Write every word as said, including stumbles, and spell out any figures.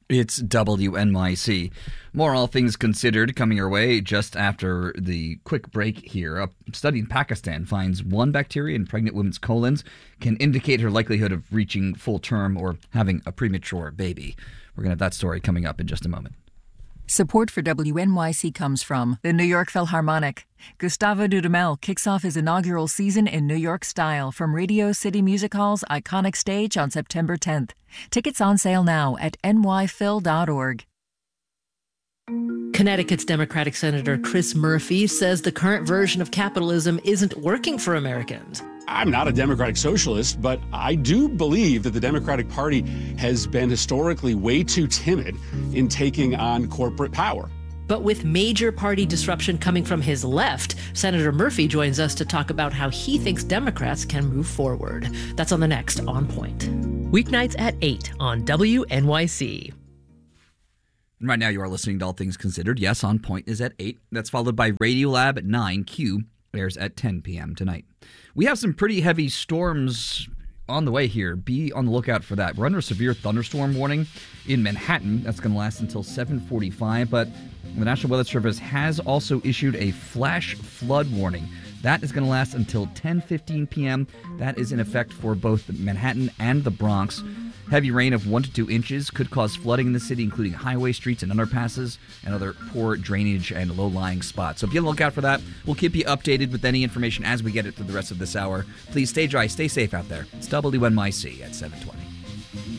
It's W N Y C. More All Things Considered coming your way just after the quick break here. A study in Pakistan finds one bacteria in pregnant women's colons can indicate her likelihood of reaching full term or having a premature baby. We're going to have that story coming up in just a moment. Support for W N Y C comes from the New York Philharmonic. Gustavo Dudamel kicks off his inaugural season in New York style from Radio City Music Hall's iconic stage on September tenth. Tickets on sale now at n y phil dot org. Connecticut's Democratic Senator Chris Murphy says the current version of capitalism isn't working for Americans. I'm not a Democratic socialist, but I do believe that the Democratic Party has been historically way too timid in taking on corporate power. But with major party disruption coming from his left, Senator Murphy joins us to talk about how he thinks Democrats can move forward. That's on the next On Point. Weeknights at eight on W N Y C. And right now you are listening to All Things Considered. Yes, On Point is at eight. That's followed by Radiolab at nine. Q airs at ten p.m. tonight. We have some pretty heavy storms on the way here. Be on the lookout for that. We're under a severe thunderstorm warning in Manhattan. That's going to last until seven forty-five. But the National Weather Service has also issued a flash flood warning. That is going to last until ten fifteen p.m. That is in effect for both Manhattan and the Bronx. Heavy rain of one to two inches could cause flooding in the city, including highway streets and underpasses and other poor drainage and low-lying spots. So be on the lookout for that. We'll keep you updated with any information as we get it through the rest of this hour. Please stay dry, stay safe out there. It's W N Y C at seven twenty.